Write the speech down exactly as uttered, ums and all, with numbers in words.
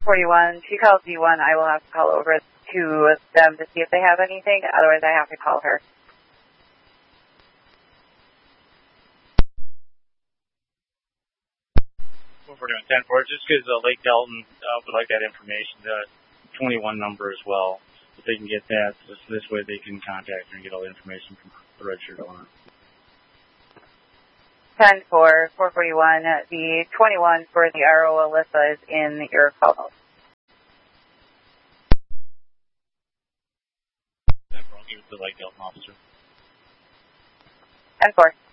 forty-one, she calls D one. I will have to call over to them to see if they have anything. Otherwise, I have to call her. four forty-one, ten four, just because uh, Lake Delton uh, would like that information, the twenty-one number as well. If they can get that, this, this way they can contact her and get all the information from the registered owner. ten four, four forty-one, the twenty-one for the R O Alyssa is in your call. ten four, I'll give it to the Lake Delton officer. ten four.